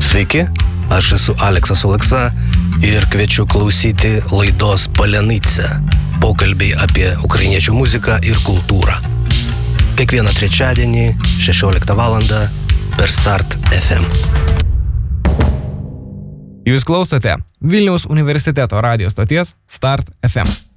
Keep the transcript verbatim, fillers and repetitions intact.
Sveiki, aš esu Aleksas Oleksa ir kviečiu klausyti laidos Palenytse. Pokalbiai apie ukrainiečių muziką ir kultūrą. Kiekvieną trečiadienį šešioliktą valandą per Start F M. Jūs klausote Vilniaus universiteto radijo stoties Start F M.